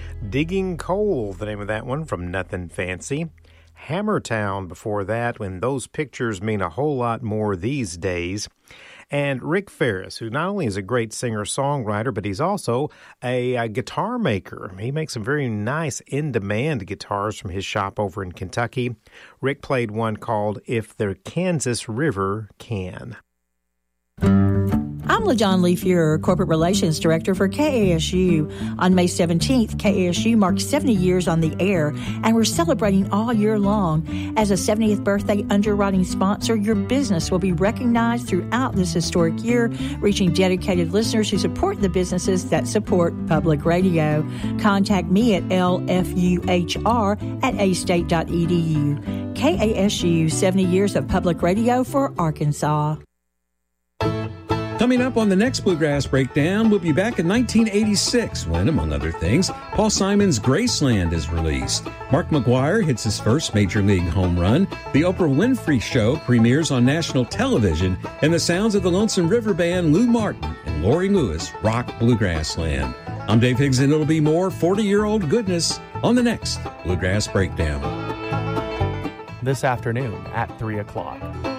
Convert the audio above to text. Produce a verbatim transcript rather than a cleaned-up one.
Digging Coal, the name of that one, from Nothing Fancy. Hammertown before that, when those pictures mean a whole lot more these days. And Rick Ferris, who not only is a great singer-songwriter, but he's also a, a guitar maker. He makes some very nice in-demand guitars from his shop over in Kentucky. Rick played one called If the Kansas River Can. I'm LaJohn Leafier, Corporate Relations Director for K A S U. On May seventeenth, K A S U marks seventy years on the air, and we're celebrating all year long. As a seventieth birthday underwriting sponsor, your business will be recognized throughout this historic year, reaching dedicated listeners who support the businesses that support public radio. Contact me at L F U H R at a state dot e d u. K A S U, seventy years of public radio for Arkansas. Coming up on the next Bluegrass Breakdown, we'll be back in nineteen eighty-six when, among other things, Paul Simon's Graceland is released. Mark McGwire hits his first Major League home run. The Oprah Winfrey Show premieres on national television, and the sounds of the Lonesome River Band, Lou Martin and Lori Lewis, rock Bluegrassland. I'm Dave Higgs, and it'll be more forty-year-old goodness on the next Bluegrass Breakdown. This afternoon at three o'clock.